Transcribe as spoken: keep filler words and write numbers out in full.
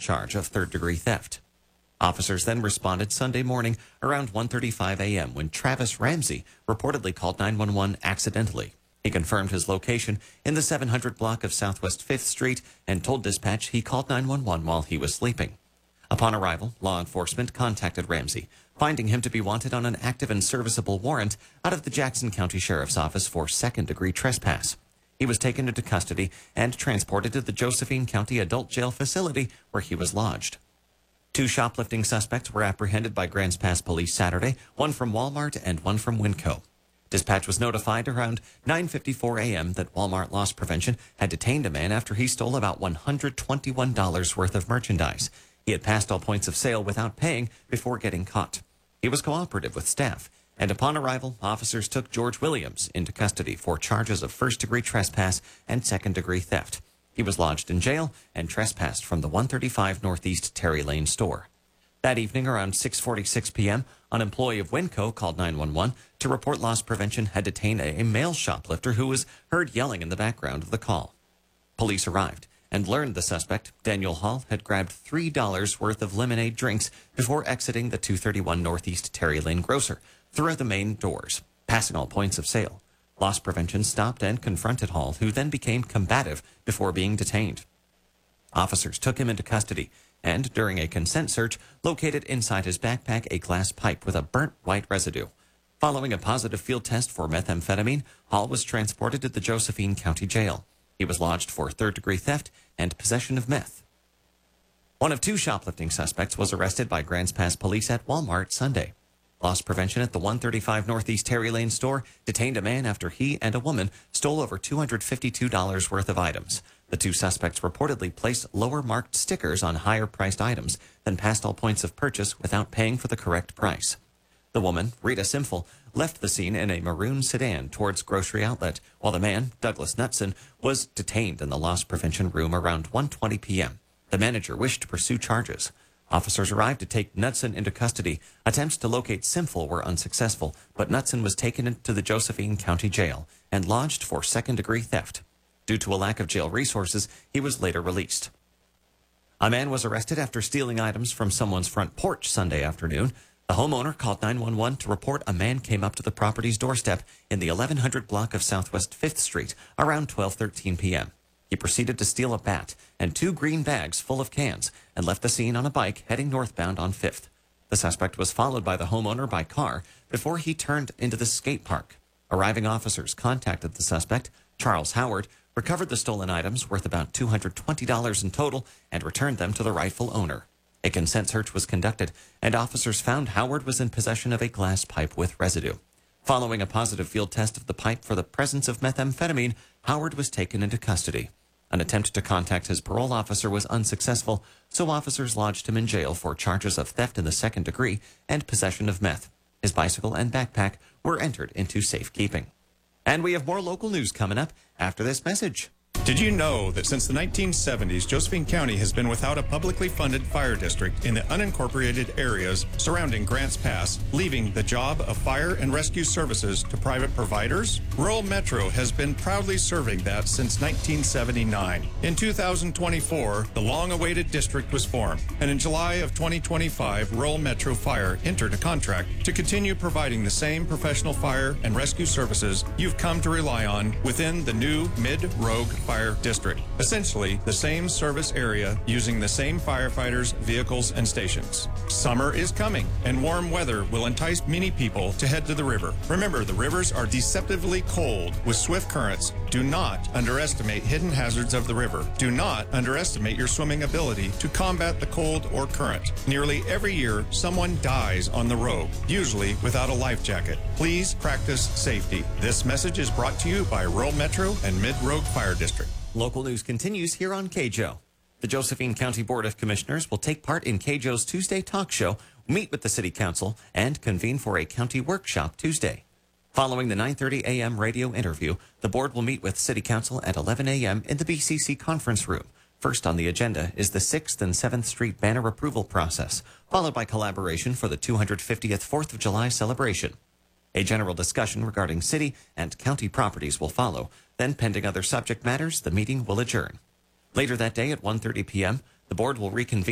charge of third-degree theft. Officers then responded Sunday morning around one thirty-five a.m. when Travis Ramsey reportedly called nine one one accidentally. He confirmed his location in the seven hundred block of Southwest fifth Street and told dispatch he called nine one one while he was sleeping. Upon arrival, law enforcement contacted Ramsey, finding him to be wanted on an active and serviceable warrant out of the Jackson County Sheriff's Office for second-degree trespass. He was taken into custody and transported to the Josephine County Adult Jail Facility, where he was lodged. Two shoplifting suspects were apprehended by Grants Pass Police Saturday, one from Walmart and one from Winco. Dispatch was notified around nine fifty-four a.m. that Walmart Loss Prevention had detained a man after he stole about one hundred twenty-one dollars worth of merchandise. He had passed all points of sale without paying before getting caught. He was cooperative with staff, and upon arrival, officers took George Williams into custody for charges of first-degree trespass and second-degree theft. He was lodged in jail and trespassed from the one thirty-five Northeast Terry Lane store. That evening, around six forty-six p.m., an employee of Winco called nine one one to report Loss Prevention had detained a, a male shoplifter who was heard yelling in the background of the call. Police arrived and learned the suspect, Daniel Hall, had grabbed three dollars worth of lemonade drinks before exiting the two thirty-one Northeast Terry Lane grocer through the main doors, passing all points of sale. Loss Prevention stopped and confronted Hall, who then became combative before being detained. Officers took him into custody and, during a consent search, located inside his backpack a glass pipe with a burnt white residue. Following a positive field test for methamphetamine, Hall was transported to the Josephine County Jail. He was lodged for third-degree theft and possession of meth. One of two shoplifting suspects was arrested by Grants Pass Police at Walmart Sunday. Loss Prevention at the one thirty-five Northeast Terry Lane store detained a man after he and a woman stole over two hundred fifty-two dollars worth of items. The two suspects reportedly placed lower-marked stickers on higher-priced items, then passed all points of purchase without paying for the correct price. The woman, Rita Simfel, left the scene in a maroon sedan towards Grocery Outlet, while the man, Douglas Knutson, was detained in the Loss Prevention room around one twenty p.m. The manager wished to pursue charges. Officers arrived to take Knutson into custody. Attempts to locate Simfel were unsuccessful, but Knutson was taken into the Josephine County Jail and lodged for second-degree theft. Due to a lack of jail resources, he was later released. A man was arrested after stealing items from someone's front porch Sunday afternoon. The homeowner called nine one one to report a man came up to the property's doorstep in the eleven hundred block of Southwest fifth Street around twelve thirteen p.m. He proceeded to steal a bat and two green bags full of cans and left the scene on a bike heading northbound on fifth. The suspect was followed by the homeowner by car before he turned into the skate park. Arriving officers contacted the suspect, Charles Howard, recovered the stolen items worth about two hundred twenty dollars in total and returned them to the rightful owner. A consent search was conducted, and officers found Howard was in possession of a glass pipe with residue. Following a positive field test of the pipe for the presence of methamphetamine, Howard was taken into custody. An attempt to contact his parole officer was unsuccessful, so officers lodged him in jail for charges of theft in the second degree and possession of meth. His bicycle and backpack were entered into safekeeping. And we have more local news coming up after this message. Did you know that since the nineteen seventies, Josephine County has been without a publicly funded fire district in the unincorporated areas surrounding Grants Pass, leaving the job of fire and rescue services to private providers? Rural Metro has been proudly serving that since nineteen seventy-nine. In two thousand twenty-four, the long-awaited district was formed, and in July of twenty twenty-five, Rural Metro Fire entered a contract to continue providing the same professional fire and rescue services you've come to rely on within the new Mid-Rogue Fire District. Essentially, the same service area using the same firefighters, vehicles, and stations. Summer is coming, and warm weather will entice many people to head to the river. Remember, the rivers are deceptively cold with swift currents. Do not underestimate hidden hazards of the river. Do not underestimate your swimming ability to combat the cold or current. Nearly every year, someone dies on the Rogue, usually without a life jacket. Please practice safety. This message is brought to you by Rural Metro and Mid-Rogue Fire District. Local news continues here on K J O. The Josephine County Board of Commissioners will take part in K J O's Tuesday talk show, meet with the City Council, and convene for a county workshop Tuesday. Following the nine thirty a.m. radio interview, the board will meet with City Council at eleven a.m. in the B C C conference room. First on the agenda is the sixth and seventh Street banner approval process, followed by collaboration for the two hundred fiftieth fourth of July celebration. A general discussion regarding city and county properties will follow. Then, pending other subject matters, the meeting will adjourn. Later that day at one thirty p.m., the board will reconvene